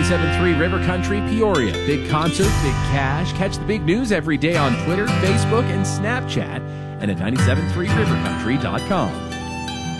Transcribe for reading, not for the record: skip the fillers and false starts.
97.3 River Country, Peoria. Big concert, big cash. Catch the big news every day on Twitter, Facebook, and Snapchat, and at 973rivercountry.com.